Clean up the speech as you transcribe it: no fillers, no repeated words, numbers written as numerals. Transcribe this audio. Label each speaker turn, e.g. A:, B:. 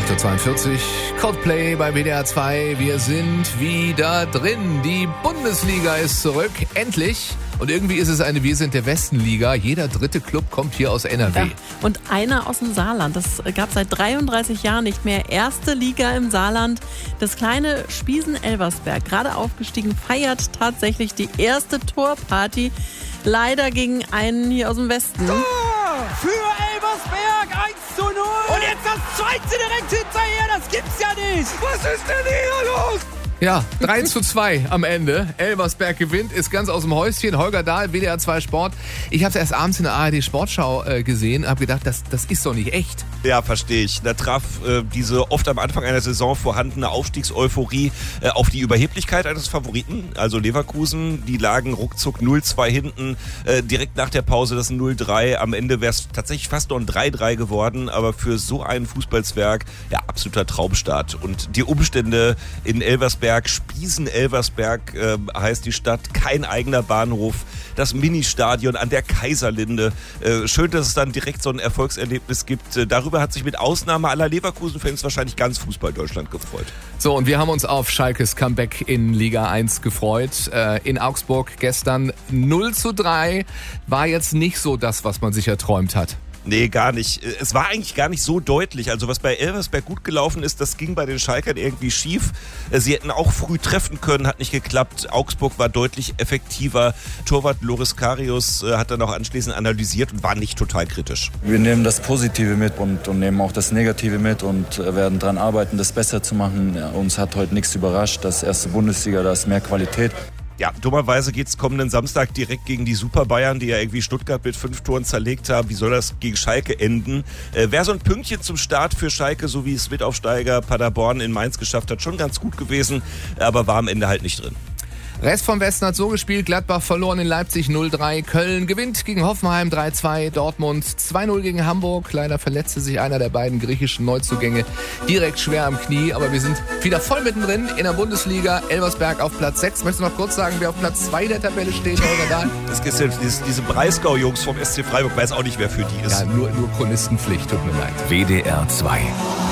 A: 8:42 Uhr, Coldplay bei WDR 2. Wir sind wieder drin. Die Bundesliga ist zurück, endlich. Und irgendwie ist es eine Wir sind der Westen-Liga. Jeder dritte Club kommt hier aus NRW.
B: Ja, und einer aus dem Saarland. Das gab seit 33 Jahren nicht mehr. Erste Liga im Saarland. Das kleine Spiesen-Elversberg, gerade aufgestiegen, feiert tatsächlich die erste Torparty. Leider gegen einen hier aus dem Westen.
C: Tor für Elversberg, 1:0. Und jetzt das zweite direkt hinterher, das gibt's ja nicht. Was ist denn hier los?
A: Ja, 3:2 am Ende. Elversberg gewinnt, ist ganz aus dem Häuschen. Holger Dahl, WDR 2 Sport. Ich habe es erst abends in der ARD Sportschau gesehen, habe gedacht, das ist doch nicht echt.
D: Ja, verstehe ich. Da traf diese oft am Anfang einer Saison vorhandene Aufstiegseuphorie auf die Überheblichkeit eines Favoriten, also Leverkusen. Die lagen ruckzuck 0:2 hinten, direkt nach der Pause das 0:3. Am Ende wäre es tatsächlich fast noch ein 3:3 geworden, aber für so einen Fußballzwerg, ja, absoluter Traumstart. Und die Umstände in Elversberg, Spiesen-Elversberg heißt die Stadt, kein eigener Bahnhof, das Ministadion an der Kaiserlinde. Schön, dass es dann direkt so ein Erfolgserlebnis gibt. Darüber hat sich mit Ausnahme aller Leverkusen-Fans wahrscheinlich ganz Fußball-Deutschland gefreut.
A: So, und wir haben uns auf Schalkes Comeback in Liga 1 gefreut. In Augsburg gestern 0:3. War jetzt nicht so das, was man sich erträumt hat.
D: Nee, gar nicht. Es war eigentlich gar nicht so deutlich. Also was bei Elversberg gut gelaufen ist, das ging bei den Schalkern irgendwie schief. Sie hätten auch früh treffen können, hat nicht geklappt. Augsburg war deutlich effektiver. Torwart Loris Karius hat dann auch anschließend analysiert und war nicht total kritisch.
E: Wir nehmen das Positive mit und nehmen auch das Negative mit und werden daran arbeiten, das besser zu machen. Ja, uns hat heute nichts überrascht. Das erste Bundesliga, da ist mehr Qualität.
D: Ja, dummerweise geht's kommenden Samstag direkt gegen die Super Bayern, die ja irgendwie Stuttgart mit 5 Toren zerlegt haben. Wie soll das gegen Schalke enden? Wäre so ein Pünktchen zum Start für Schalke, so wie es Mitaufsteiger Paderborn in Mainz geschafft hat, schon ganz gut gewesen, aber war am Ende halt nicht drin.
A: Rest vom Westen hat so gespielt, Gladbach verloren in Leipzig 0:3, Köln gewinnt gegen Hoffenheim 3:2, Dortmund 2:0 gegen Hamburg. Leider verletzte sich einer der beiden griechischen Neuzugänge direkt schwer am Knie, aber wir sind wieder voll mittendrin in der Bundesliga. Elversberg auf Platz 6. Möchtest du noch kurz sagen, wer auf Platz 2 der Tabelle steht, Holger Dahl?
D: Das ist ja diese Breisgau-Jungs vom SC Freiburg, weiß auch nicht, wer für die ist.
A: Ja, nur Chronistenpflicht, tut mir leid.
F: WDR 2